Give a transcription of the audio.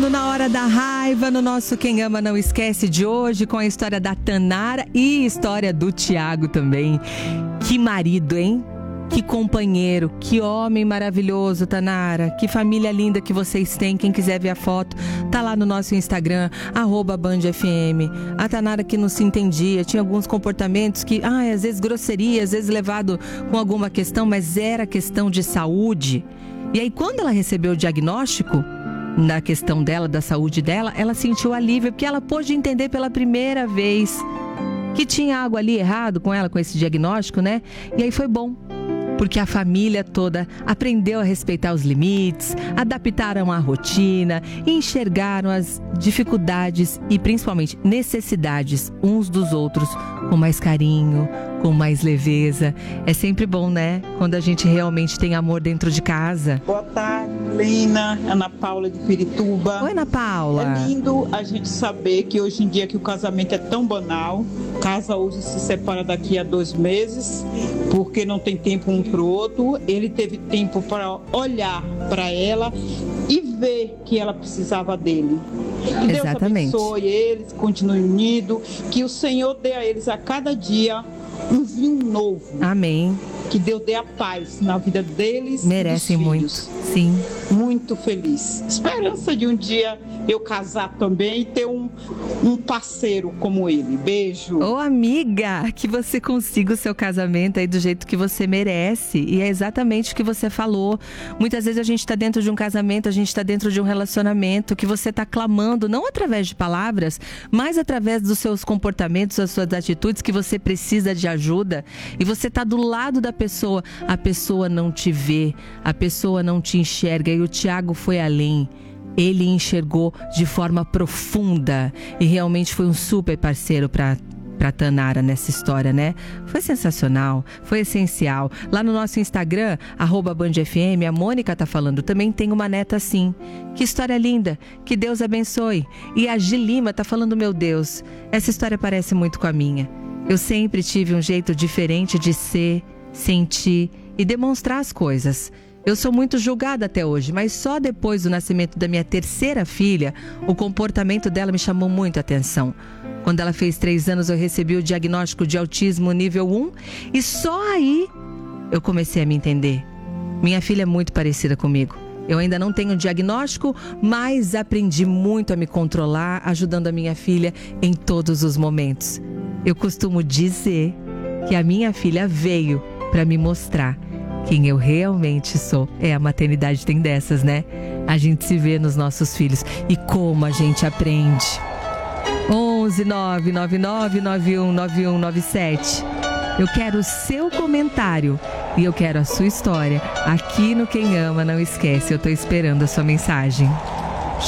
chegando na hora da raiva no nosso Quem Ama Não Esquece de hoje, com a história da Tanara e história do Tiago também. Que marido, hein? Que companheiro, que homem maravilhoso, Tanara. Que família linda que vocês têm. Quem quiser ver a foto, tá lá no nosso Instagram, @BandFM. A Tanara que não se entendia, tinha alguns comportamentos que, às vezes grosseria, às vezes levado com alguma questão, mas era questão de saúde. E aí, quando ela recebeu o diagnóstico na questão dela, da saúde dela, ela sentiu alívio, porque ela pôde entender pela primeira vez que tinha algo ali errado com ela, com esse diagnóstico, né? E aí foi bom, porque a família toda aprendeu a respeitar os limites, adaptaram a rotina, enxergaram as dificuldades e principalmente necessidades uns dos outros com mais carinho, com mais leveza. É sempre bom, né? Quando a gente realmente tem amor dentro de casa. Boa tarde, Lina, Ana Paula de Pirituba. Oi, Ana Paula. É lindo a gente saber que hoje em dia que o casamento é tão banal. Casa hoje se separa daqui a 2 meses, porque não tem tempo um para o outro. Ele teve tempo para olhar para ela e ver que ela precisava dele. Que Deus abençoe eles, continue unido, que o Senhor dê a eles a cada dia um vinho novo. Amém. Que Deus dê a paz na vida deles. Merecem muito, sim. Muito feliz. Esperança de um dia eu casar também e ter um parceiro como ele. Beijo. Ô, amiga, que você consiga o seu casamento aí do jeito que você merece. E é exatamente o que você falou. Muitas vezes a gente está dentro de um casamento, a gente está dentro de um relacionamento que você está clamando, não através de palavras, mas através dos seus comportamentos, das suas atitudes, que você precisa de ajuda. E você está do lado da pessoa, a pessoa não te vê, a pessoa não te enxerga. E o Tiago foi além. Ele enxergou de forma profunda e realmente foi um super parceiro para Tanara nessa história, né? Foi sensacional, foi essencial. Lá no nosso Instagram, @BandFM, a Mônica tá falando, também tem uma neta assim. Que história linda, que Deus abençoe. E a Gilima tá falando, meu Deus, essa história parece muito com a minha. Eu sempre tive um jeito diferente de ser, sentir e demonstrar as coisas. Eu sou muito julgada até hoje, mas só depois do nascimento da minha 3ª filha, o comportamento dela me chamou muito a atenção. Quando ela fez 3 anos, eu recebi o diagnóstico de autismo nível 1 e só aí eu comecei a me entender. Minha filha é muito parecida comigo. Eu ainda não tenho diagnóstico, mas aprendi muito a me controlar, ajudando a minha filha em todos os momentos. Eu costumo dizer que a minha filha veio para me mostrar quem eu realmente sou. A maternidade tem dessas, né? A gente se vê nos nossos filhos. E como a gente aprende. 11 999 919197. Eu quero o seu comentário e eu quero a sua história aqui no Quem Ama Não Esquece. Eu tô esperando a sua mensagem.